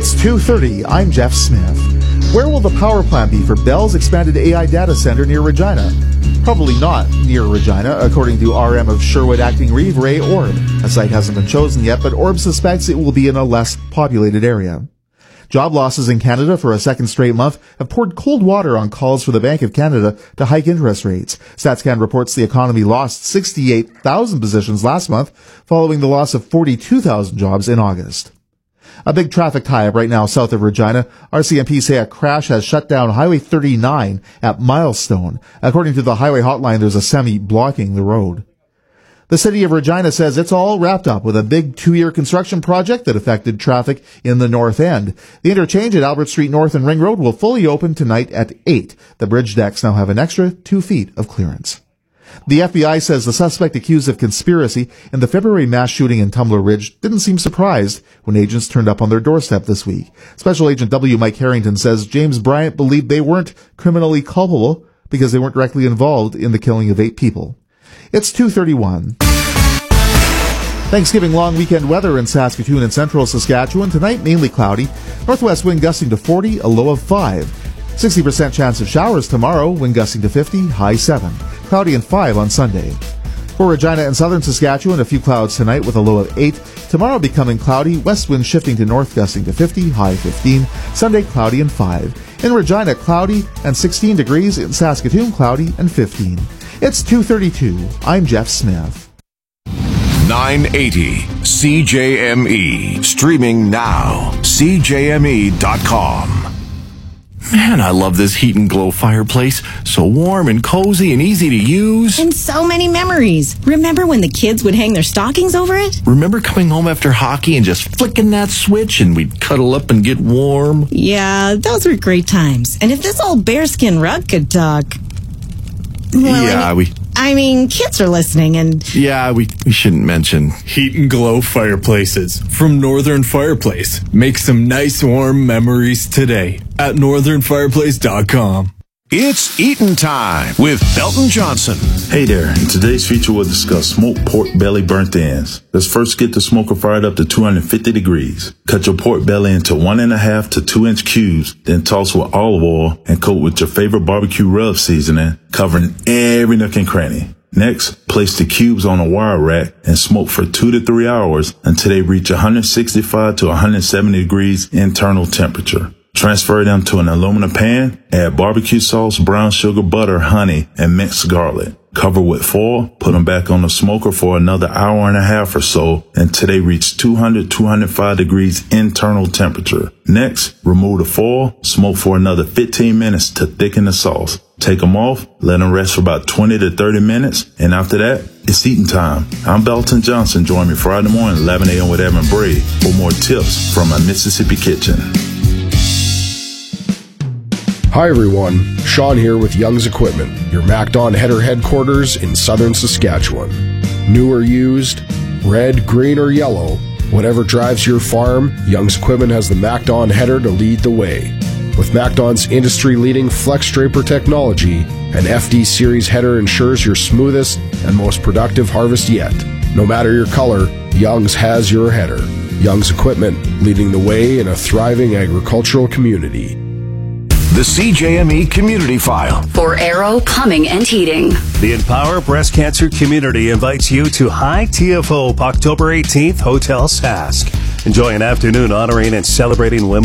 It's 2:30. I'm Jeff Smith. Where will the power plant be for Bell's expanded AI data center near Regina? Probably not near Regina, according to RM of Sherwood Acting Reeve Ray Orb. A site hasn't been chosen yet, but Orb suspects it will be in a less populated area. Job losses in Canada for a second straight month have poured cold water on calls for the Bank of Canada to hike interest rates. StatsCan reports the economy lost 68,000 positions last month, following the loss of 42,000 jobs in August. A big traffic tie-up right now south of Regina. RCMP say a crash has shut down Highway 39 at Milestone. According to the highway hotline, there's a semi blocking the road. The city of Regina says it's all wrapped up with a big 2-year construction project that affected traffic in the north end. The interchange at Albert Street North and Ring Road will fully open tonight at 8. The bridge decks now have an extra 2 feet of clearance. The FBI says the suspect accused of conspiracy in the February mass shooting in Tumbler Ridge didn't seem surprised when agents turned up on their doorstep this week. Special Agent W. Mike Harrington says James Bryant believed they weren't criminally culpable because they weren't directly involved in the killing of 8 people. It's 2:31. Thanksgiving long weekend weather in Saskatoon and central Saskatchewan. Tonight, mainly cloudy. Northwest wind gusting to 40, a low of 5. 60% chance of showers tomorrow, wind gusting to 50, high 7. Cloudy and 5 on Sunday. For Regina and southern Saskatchewan, a few clouds tonight with a low of 8. Tomorrow becoming cloudy, west wind shifting to north gusting to 50, high 15. Sunday, cloudy and 5. In Regina, cloudy and 16 degrees. In Saskatoon, cloudy and 15. It's 2:32. I'm Jeff Smith. 980 CJME. Streaming now. CJME.com. Man, I love this Heat and Glow fireplace. So warm and cozy and easy to use. And so many memories. Remember when the kids would hang their stockings over it? Remember coming home after hockey and just flicking that switch and we'd cuddle up and get warm? Yeah, those were great times. And if this old bearskin rug could talk... Well, I mean, kids are listening and... Yeah, we shouldn't mention. Heat and Glow fireplaces from Northern Fireplace. Make some nice warm memories today at northernfireplace.com. It's eatin' time with Belton Johnson. Hey there. In today's feature, we'll discuss smoked pork belly burnt ends. Let's first get the smoker fired up to 250 degrees. Cut your pork belly into 1.5 to 2 inch cubes, then toss with olive oil and coat with your favorite barbecue rub seasoning, covering every nook and cranny. Next, place the cubes on a wire rack and smoke for 2 to 3 hours until they reach 165 to 170 degrees internal temperature. Transfer them to an aluminum pan, add barbecue sauce, brown sugar, butter, honey, and minced garlic. Cover with foil, put them back on the smoker for another hour and a half or so until they reach 200-205 degrees internal temperature. Next, remove the foil, smoke for another 15 minutes to thicken the sauce. Take them off, let them rest for about 20 to 30 minutes, and after that, it's eating time. I'm Belton Johnson. Join me Friday morning, 11 a.m. with Evan Bray for more tips from my Mississippi kitchen. Hi everyone, Sean here with Young's Equipment, your MacDon header headquarters in southern Saskatchewan. New or used, red, green, or yellow, whatever drives your farm, Young's Equipment has the MacDon header to lead the way. With MacDon's industry-leading Flex Draper technology, an FD Series header ensures your smoothest and most productive harvest yet. No matter your color, Young's has your header. Young's Equipment, leading the way in a thriving agricultural community. The CJME Community File. For Arrow Plumbing and Heating. The Empower Breast Cancer Community invites you to High TFO October 18th, Hotel Sask. Enjoy an afternoon honoring and celebrating women